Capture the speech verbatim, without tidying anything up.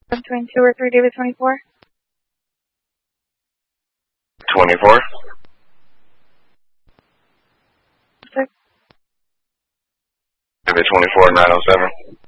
Between two or three, David twenty-four. twenty-four. Six. David twenty-four, nine oh seven.